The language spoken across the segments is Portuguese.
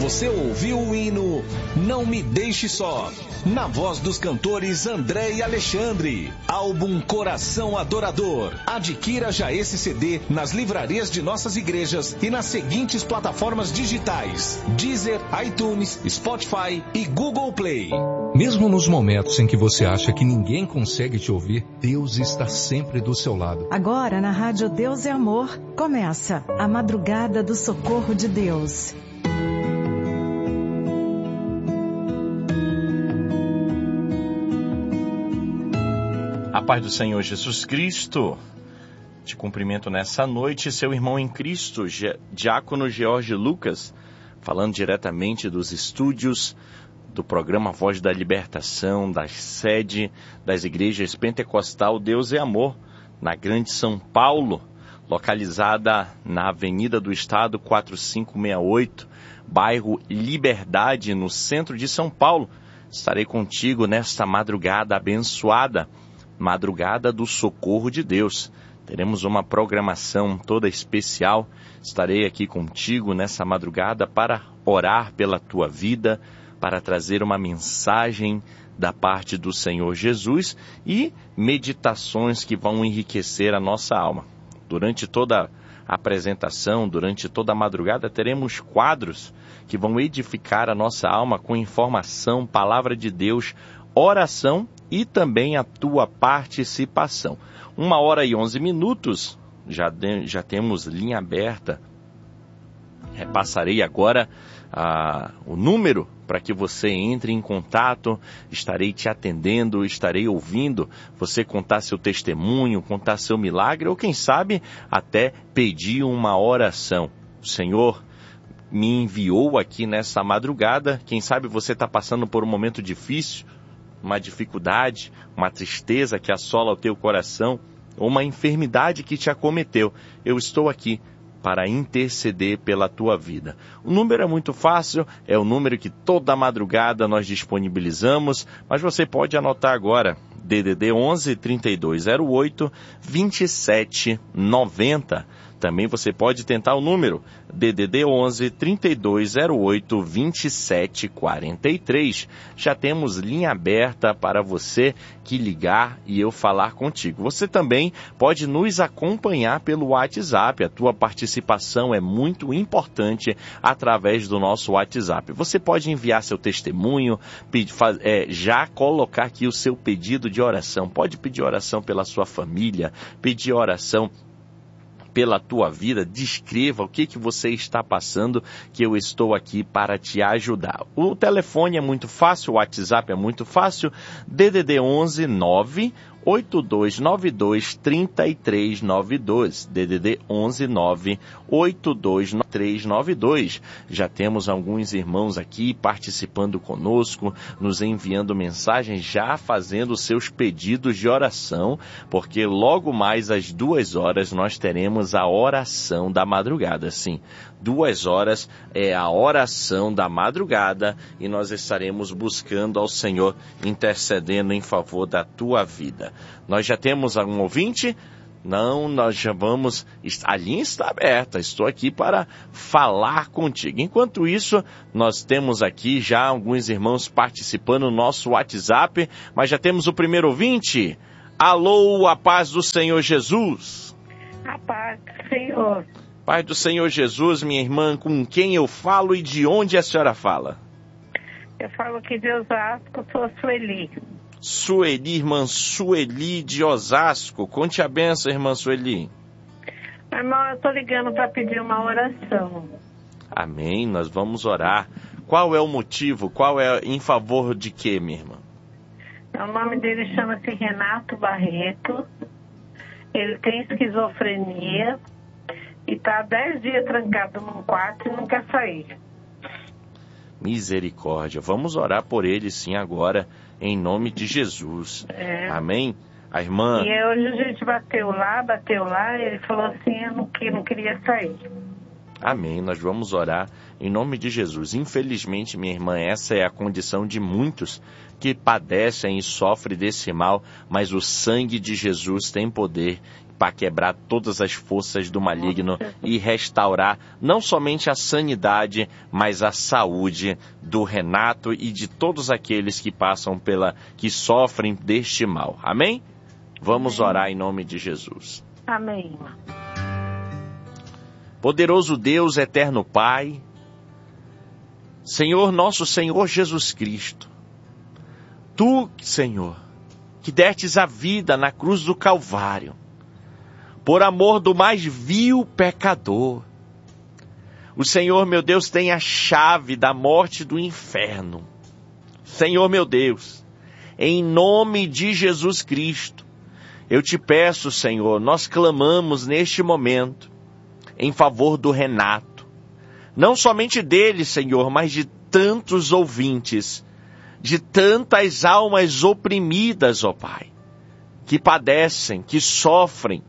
você ouviu o hino Não Me Deixe Só, na voz dos cantores André e Alexandre. Álbum Coração Adorador. Adquira já esse CD nas livrarias de nossas igrejas e nas seguintes plataformas digitais: Deezer, iTunes, Spotify e Google Play. Mesmo nos momentos em que você acha que ninguém consegue te ouvir, Deus está sempre do seu lado. Agora, na Rádio Deus é Amor, começa a Madrugada do Socorro de Deus. A paz do Senhor Jesus Cristo. Te cumprimento nessa noite, seu irmão em Cristo, Diácono George Lucas, falando diretamente dos estúdios do programa Voz da Libertação, da sede das igrejas Pentecostal Deus é Amor, na Grande São Paulo, localizada na Avenida do Estado 4568, bairro Liberdade, no centro de São Paulo. Estarei contigo nesta madrugada abençoada, Madrugada do Socorro de Deus. Teremos uma programação toda especial. Estarei aqui contigo nessa madrugada para orar pela tua vida, para trazer uma mensagem da parte do Senhor Jesus e meditações que vão enriquecer a nossa alma. Durante toda a apresentação, durante toda a madrugada, teremos quadros que vão edificar a nossa alma com informação, palavra de Deus, oração e também a tua participação. 1h11, já temos linha aberta. Repassarei agora o número para que você entre em contato. Estarei te atendendo, estarei ouvindo você contar seu testemunho, contar seu milagre ou quem sabe até pedir uma oração. O Senhor me enviou aqui nessa madrugada. Quem sabe você está passando por um momento difícil, uma dificuldade, uma tristeza que assola o teu coração, ou uma enfermidade que te acometeu. Eu estou aqui para interceder pela tua vida. O número é muito fácil, é o número que toda madrugada nós disponibilizamos, mas você pode anotar agora: DDD 11 3208 2790. Também você pode tentar o número DDD 11 3208 2743. Já temos linha aberta para você que ligar e eu falar contigo. Você também pode nos acompanhar pelo WhatsApp. A tua participação é muito importante através do nosso WhatsApp. Você pode enviar seu testemunho, já colocar aqui o seu pedido de oração. Pode pedir oração pela sua família, pedir oração pela tua vida. Descreva o que você está passando, que eu estou aqui para te ajudar. O telefone é muito fácil, o WhatsApp é muito fácil, DDD 11 9 8292 3392, DDD 11 9 829392. Já temos alguns irmãos aqui participando conosco, nos enviando mensagens, já fazendo seus pedidos de oração, porque logo mais às 2h nós teremos a oração da madrugada. Sim, 2h é a oração da madrugada e nós estaremos buscando ao Senhor, intercedendo em favor da tua vida. Nós já temos algum ouvinte? Não, nós já vamos... A linha está aberta, estou aqui para falar contigo. Enquanto isso, nós temos aqui já alguns irmãos participando no nosso WhatsApp, mas já temos o primeiro ouvinte. Alô, a paz do Senhor Jesus. A paz do Senhor. Paz do Senhor Jesus, minha irmã, com quem eu falo e de onde a senhora fala? Eu falo aqui de Osasco, sou a Sueli. Sueli, irmã Sueli de Osasco. Conte a benção, irmã Sueli. Irmão, eu estou ligando para pedir uma oração. Amém, nós vamos orar. Qual é o motivo? Qual é em favor de quê, minha irmã? O nome dele chama-se Renato Barreto. Ele tem esquizofrenia e está há 10 dias trancado num quarto e não quer sair. Misericórdia. Vamos orar por ele sim agora, em nome de Jesus. Amém? A irmã... E hoje a gente bateu lá, ele falou assim, eu não queria sair. Amém. Nós vamos orar em nome de Jesus. Infelizmente, minha irmã, essa é a condição de muitos que padecem e sofrem desse mal, mas o sangue de Jesus tem poder para quebrar todas as forças do maligno e restaurar não somente a sanidade, mas a saúde do Renato e de todos aqueles que que sofrem deste mal. Amém? Vamos orar em nome de Jesus. Amém. Poderoso Deus, eterno Pai, Senhor, nosso Senhor Jesus Cristo, Tu, Senhor, que destes a vida na cruz do Calvário, por amor do mais vil pecador. O Senhor, meu Deus, tem a chave da morte e do inferno. Senhor, meu Deus, em nome de Jesus Cristo, eu te peço, Senhor, nós clamamos neste momento em favor do Renato. Não somente dele, Senhor, mas de tantos ouvintes, de tantas almas oprimidas, ó Pai, que padecem, que sofrem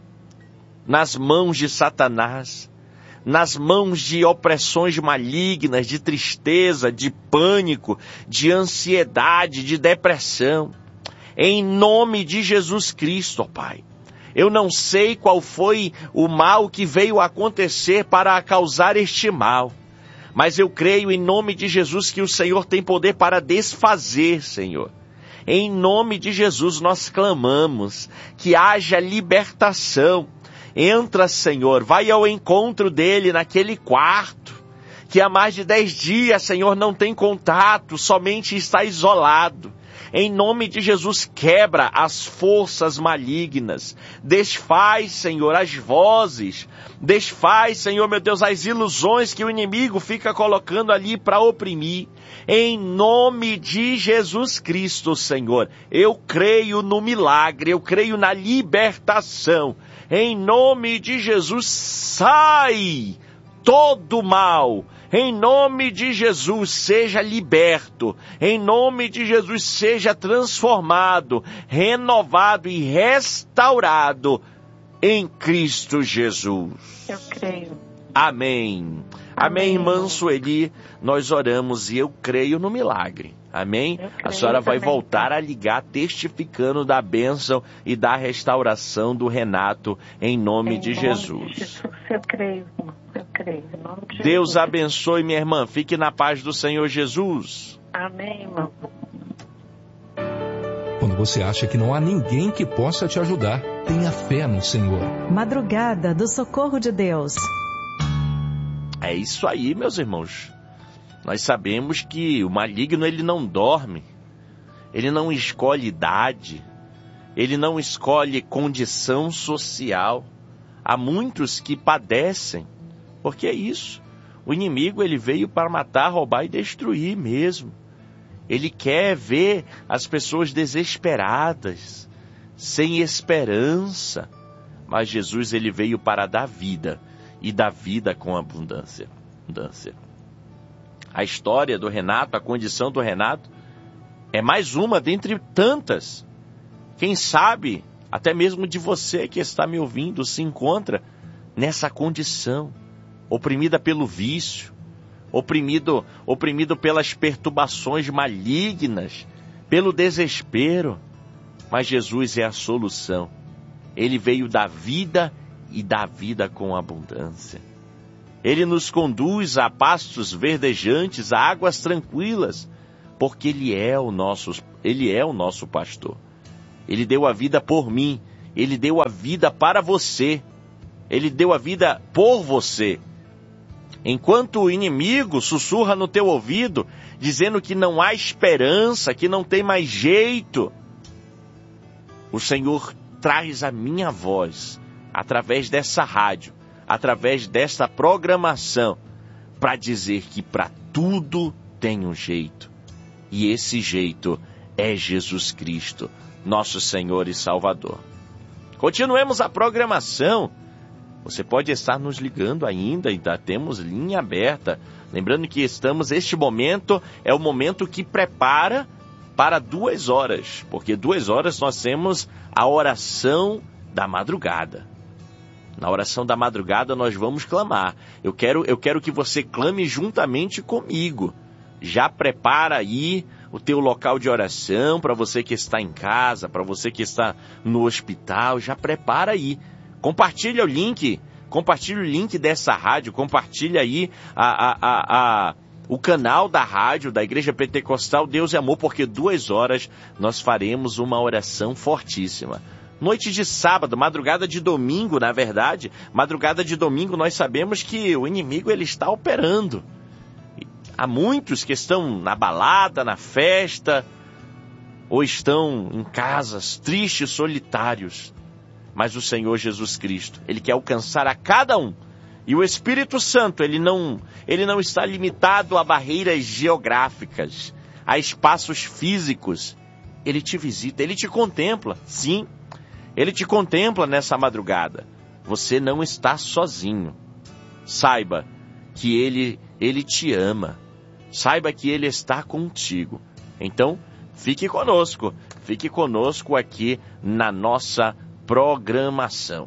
nas mãos de Satanás, nas mãos de opressões malignas, de tristeza, de pânico, de ansiedade, de depressão. Em nome de Jesus Cristo, ó Pai. Eu não sei qual foi o mal que veio acontecer para causar este mal, mas eu creio em nome de Jesus que o Senhor tem poder para desfazer, Senhor. Em nome de Jesus nós clamamos que haja libertação. Entra, Senhor, vai ao encontro dele naquele quarto, que há mais de 10 dias, Senhor, não tem contato, somente está isolado. Em nome de Jesus, quebra as forças malignas, desfaz, Senhor, as vozes, desfaz, Senhor, meu Deus, as ilusões que o inimigo fica colocando ali para oprimir. Em nome de Jesus Cristo, Senhor, eu creio no milagre, eu creio na libertação. Em nome de Jesus, sai todo mal. Em nome de Jesus, seja liberto. Em nome de Jesus, seja transformado, renovado e restaurado em Cristo Jesus. Eu creio. Amém. Amém, irmã Sueli. Nós oramos e eu creio no milagre. Amém? A senhora vai voltar a ligar testificando da bênção e da restauração do Renato em nome de Jesus. Eu creio, irmão. Eu creio. Em nome de Deus Jesus. abençoe, minha irmã. Fique na paz do Senhor Jesus. Amém, irmão. Quando você acha que não há ninguém que possa te ajudar, tenha fé no Senhor. Madrugada do Socorro de Deus. É isso aí, meus irmãos. Nós sabemos que o maligno, ele não dorme. Ele não escolhe idade. Ele não escolhe condição social. Há muitos que padecem. Porque é isso. O inimigo, ele veio para matar, roubar e destruir mesmo. Ele quer ver as pessoas desesperadas, sem esperança. Mas Jesus, ele veio para dar vida, e dar vida com abundância. A história do Renato, a condição do Renato, é mais uma dentre tantas. Quem sabe, até mesmo de você que está me ouvindo, se encontra nessa condição, oprimida pelo vício, oprimido pelas perturbações malignas, pelo desespero. Mas Jesus é a solução. Ele veio dar vida e dar vida com abundância. Ele nos conduz a pastos verdejantes, a águas tranquilas, porque Ele é o nosso pastor. Ele deu a vida por mim, Ele deu a vida para você, Ele deu a vida por você. Enquanto o inimigo sussurra no teu ouvido, dizendo que não há esperança, que não tem mais jeito, o Senhor traz a minha voz, através dessa rádio, através desta programação, para dizer que para tudo tem um jeito. E esse jeito é Jesus Cristo, nosso Senhor e Salvador. Continuemos a programação. Você pode estar nos ligando ainda temos linha aberta. Lembrando que este momento é o momento que prepara para 2 horas, porque 2 horas nós temos a oração da madrugada. Na oração da madrugada nós vamos clamar. Eu quero que você clame juntamente comigo. Já prepara aí o teu local de oração, para você que está em casa, para você que está no hospital, já prepara aí. Compartilha o link dessa rádio, compartilha aí o canal da rádio da Igreja Pentecostal Deus é Amor, porque 2 horas nós faremos uma oração fortíssima. Noite de sábado, madrugada de domingo, na verdade, madrugada de domingo nós sabemos que o inimigo ele está operando. Há muitos que estão na balada, na festa, ou estão em casas tristes, solitários. Mas o Senhor Jesus Cristo, Ele quer alcançar a cada um. E o Espírito Santo, Ele não está limitado a barreiras geográficas, a espaços físicos. Ele te visita, Ele te contempla, sim. Ele te contempla nessa madrugada. Você não está sozinho. Saiba que Ele te ama. Saiba que Ele está contigo. Então, fique conosco aqui na nossa programação.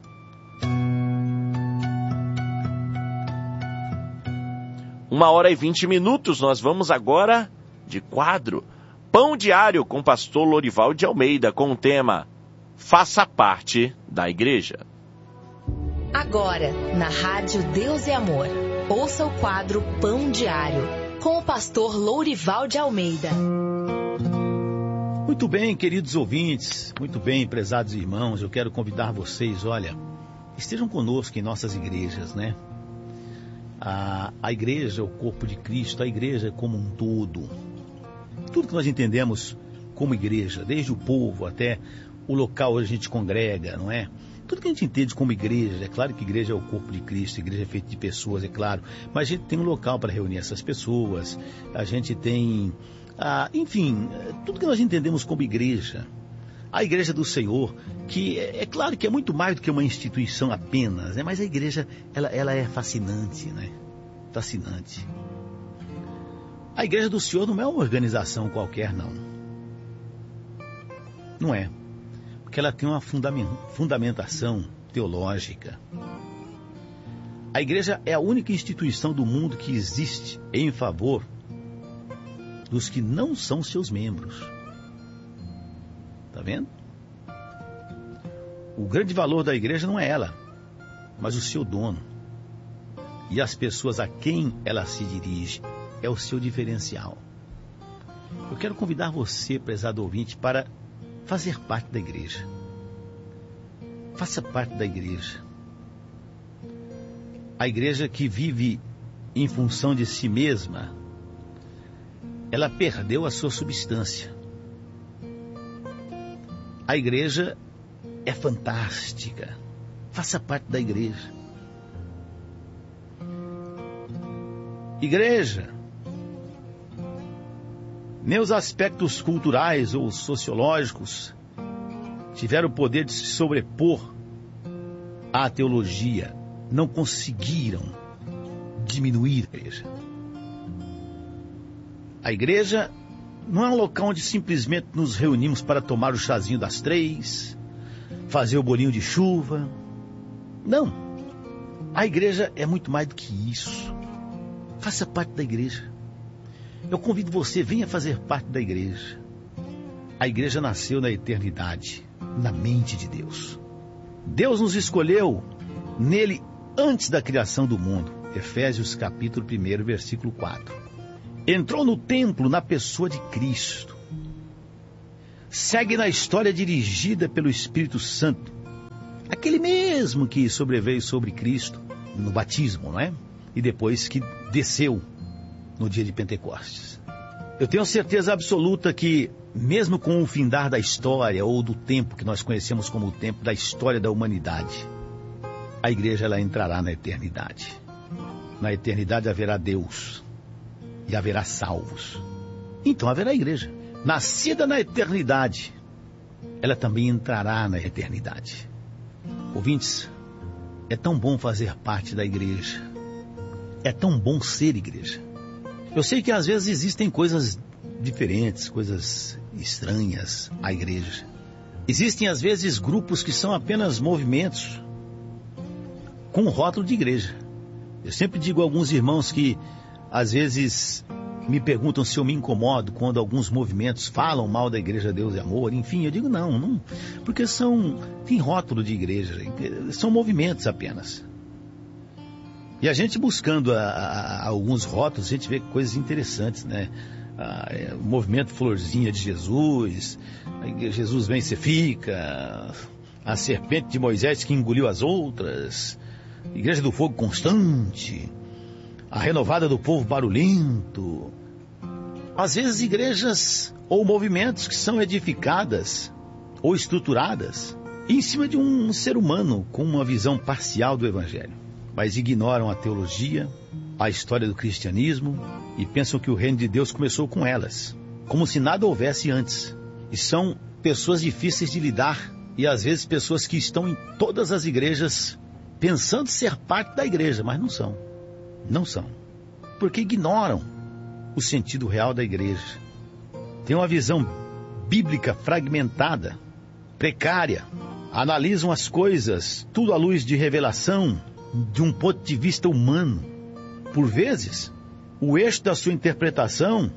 Uma hora e 20 minutos, nós vamos agora de quadro Pão Diário com o pastor Lorival de Almeida, com o tema Faça Parte da Igreja. Agora, na rádio Deus é Amor, ouça o quadro Pão Diário com o pastor Lourival de Almeida. Muito bem, queridos ouvintes, muito bem, prezados irmãos, eu quero convidar vocês, olha, estejam conosco em nossas igrejas, né? A igreja, o corpo de Cristo, a igreja como um todo. Tudo que nós entendemos como igreja, desde o povo até o local onde a gente congrega, não é? Tudo que a gente entende como igreja, é claro que igreja é o corpo de Cristo, igreja é feita de pessoas, é claro, mas a gente tem um local para reunir essas pessoas, a gente tem, enfim, tudo que nós entendemos como igreja. A igreja do Senhor, que é claro que é muito mais do que uma instituição apenas, né? Mas a igreja, ela é fascinante, né? Fascinante. A igreja do Senhor não é uma organização qualquer, não. Não é. Porque ela tem uma fundamentação teológica. A igreja é a única instituição do mundo que existe em favor dos que não são seus membros. Está vendo? O grande valor da igreja não é ela, mas o seu dono. E as pessoas a quem ela se dirige. É o seu diferencial. Eu quero convidar você, prezado ouvinte, para fazer parte da igreja. Faça parte da igreja. A igreja que vive em função de si mesma, ela perdeu a sua substância. A igreja é fantástica. Faça parte da igreja. Igreja, nem os aspectos culturais ou sociológicos tiveram o poder de se sobrepor à teologia. Não conseguiram diminuir a igreja. A igreja não é um local onde simplesmente nos reunimos para tomar o chazinho das 3, fazer o bolinho de chuva. Não. A igreja é muito mais do que isso. Faça parte da igreja. Eu convido você, venha fazer parte da igreja. A igreja nasceu na eternidade, na mente de Deus. Deus nos escolheu nele antes da criação do mundo. Efésios capítulo 1, versículo 4. Entrou no templo na pessoa de Cristo. Segue na história dirigida pelo Espírito Santo. Aquele mesmo que sobreveio sobre Cristo no batismo, não é? E depois que desceu no dia de Pentecostes. Eu tenho certeza absoluta que, mesmo com o findar da história ou do tempo que nós conhecemos como o tempo da história da humanidade, a igreja ela entrará na eternidade. Na eternidade haverá Deus e haverá salvos. Então haverá igreja. Nascida na eternidade, ela também entrará na eternidade. Ouvintes, é tão bom fazer parte da igreja. É tão bom ser igreja. Eu sei que às vezes existem coisas diferentes, coisas estranhas à igreja. Existem às vezes grupos que são apenas movimentos, com rótulo de igreja. Eu sempre digo a alguns irmãos que às vezes me perguntam se eu me incomodo quando alguns movimentos falam mal da Igreja Deus e Amor. Enfim, eu digo não, porque tem rótulo de igreja, são movimentos apenas. E a gente buscando alguns rótulos, a gente vê coisas interessantes, né? O movimento Florzinha de Jesus, Jesus vem e você fica, a serpente de Moisés que engoliu as outras, Igreja do Fogo Constante, a renovada do povo barulhento. Às vezes igrejas ou movimentos que são edificadas ou estruturadas em cima de um ser humano com uma visão parcial do Evangelho, mas ignoram a teologia, a história do cristianismo e pensam que o reino de Deus começou com elas, como se nada houvesse antes. E são pessoas difíceis de lidar e às vezes pessoas que estão em todas as igrejas pensando ser parte da igreja, mas não são. Não são. Porque ignoram o sentido real da igreja. Tem uma visão bíblica fragmentada, precária. Analisam as coisas, tudo à luz de revelação, de um ponto de vista humano. Por vezes, o eixo da sua interpretação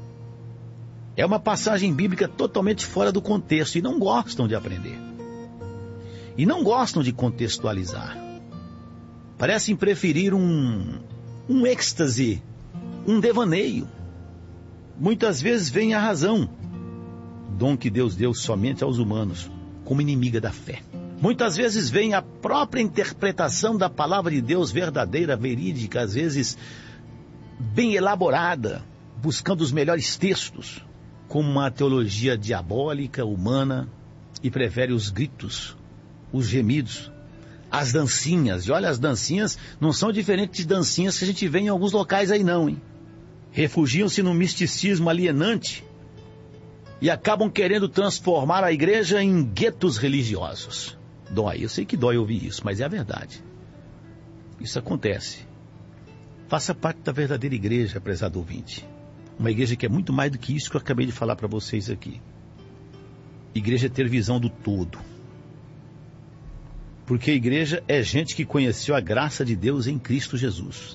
é uma passagem bíblica totalmente fora do contexto e não gostam de aprender. E não gostam de contextualizar. Parecem preferir um êxtase, um devaneio. Muitas vezes vem a razão, dom que Deus deu somente aos humanos, como inimiga da fé. Muitas vezes vem a própria interpretação da palavra de Deus verdadeira, verídica, às vezes bem elaborada, buscando os melhores textos, como uma teologia diabólica, humana, e prefere os gritos, os gemidos, as dancinhas. E olha, as dancinhas não são diferentes de dancinhas que a gente vê em alguns locais aí não, hein? Refugiam-se num misticismo alienante e acabam querendo transformar a igreja em guetos religiosos. Dói, eu sei que dói ouvir isso, mas é a verdade. Isso acontece. Faça parte da verdadeira igreja, prezado ouvinte. Uma igreja que é muito mais do que isso que eu acabei de falar para vocês aqui. Igreja é ter visão do todo. Porque a igreja é gente que conheceu a graça de Deus em Cristo Jesus.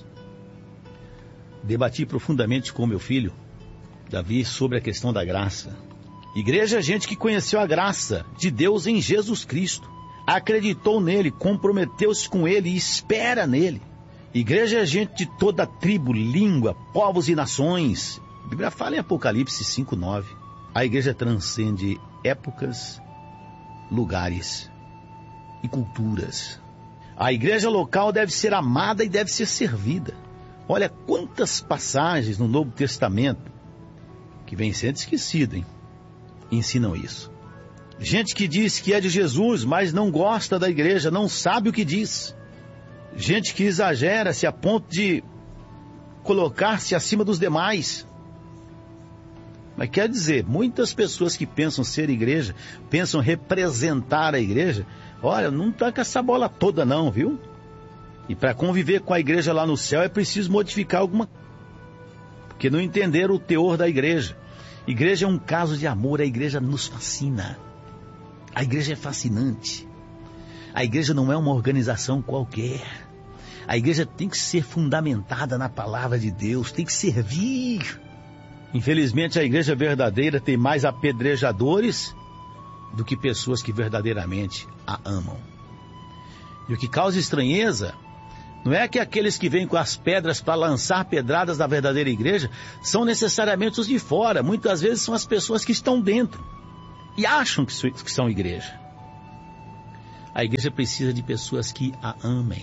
Debati profundamente com meu filho, Davi, sobre a questão da graça. Igreja é gente que conheceu a graça de Deus em Jesus Cristo. Acreditou nele, comprometeu-se com ele e espera nele. Igreja é gente de toda tribo, língua, povos e nações. A Bíblia fala em Apocalipse 5:9. A igreja transcende épocas, lugares e culturas. A igreja local deve ser amada e deve ser servida. Olha quantas passagens no Novo Testamento, que vem sendo esquecido, hein? Ensinam isso. Gente que diz que é de Jesus, mas não gosta da igreja, não sabe o que diz. Gente que exagera-se a ponto de colocar-se acima dos demais. Mas quer dizer, muitas pessoas que pensam ser igreja, pensam representar a igreja, olha, não tá com essa bola toda não, viu? E para conviver com a igreja lá no céu é preciso modificar alguma coisa. Porque não entenderam o teor da igreja. Igreja é um caso de amor, a igreja nos fascina. A igreja é fascinante. A igreja não é uma organização qualquer. A igreja tem que ser fundamentada na palavra de Deus, tem que servir. Infelizmente, a igreja verdadeira tem mais apedrejadores do que pessoas que verdadeiramente a amam. E o que causa estranheza não é que aqueles que vêm com as pedras para lançar pedradas na verdadeira igreja são necessariamente os de fora. Muitas vezes são as pessoas que estão dentro e acham que são igreja. A igreja precisa de pessoas que a amem.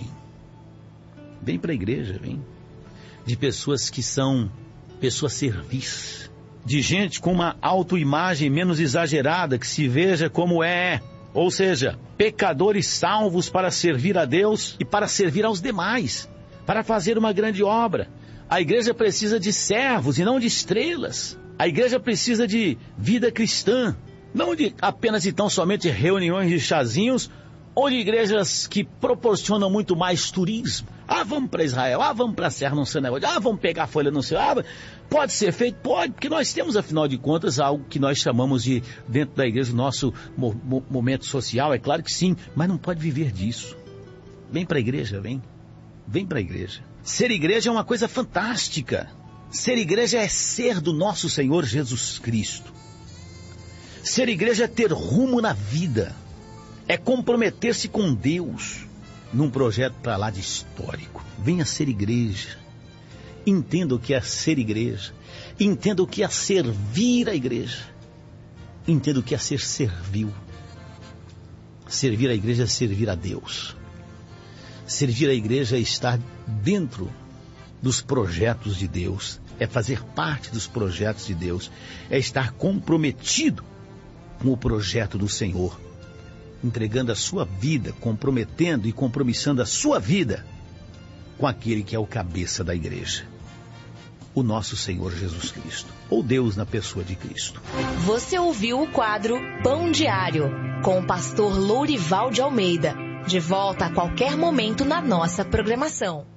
Vem para a igreja, vem. De pessoas que são pessoas servis. De gente com uma autoimagem menos exagerada, que se veja como é. Ou seja, pecadores salvos para servir a Deus e para servir aos demais, para fazer uma grande obra. A igreja precisa de servos e não de estrelas. A igreja precisa de vida cristã, não de apenas e tão somente reuniões de chazinhos, ou de igrejas que proporcionam muito mais turismo. Ah, vamos para Israel, vamos para a Serra, não sei negócio, vamos pegar a folha no céu. Pode ser feito? Pode, porque nós temos, afinal de contas, algo que nós chamamos de, dentro da igreja, o nosso momento social, é claro que sim, mas não pode viver disso. Vem para a igreja, vem. Vem para a igreja. Ser igreja é uma coisa fantástica. Ser igreja é ser do nosso Senhor Jesus Cristo. Ser igreja é ter rumo na vida. É comprometer-se com Deus num projeto para lá de histórico. Venha ser igreja. Entenda o que é ser igreja. Entenda o que é servir a igreja. Entenda o que é ser servil. Servir a igreja é servir a Deus. Servir a igreja é estar dentro dos projetos de Deus. É fazer parte dos projetos de Deus. É estar comprometido com o projeto do Senhor. Entregando a sua vida, comprometendo e compromissando a sua vida com aquele que é o cabeça da igreja. O nosso Senhor Jesus Cristo, ou Deus na pessoa de Cristo. Você ouviu o quadro Pão Diário, com o pastor Lourival de Almeida. De volta a qualquer momento na nossa programação.